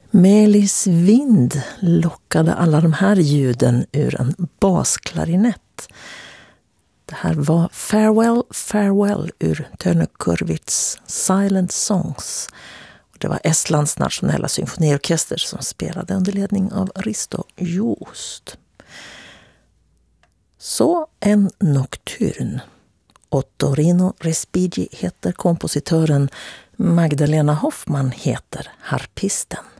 Melis vind lockade alla de här ljuden ur en basklarinett. Det här var Farewell, Farewell ur Tönu Kurvits Silent Songs. Det var Estlands nationella symfoniorkester som spelade under ledning av Risto Juust. Så en nocturn. Ottorino Respighi heter kompositören, Magdalena Hoffman heter harpisten.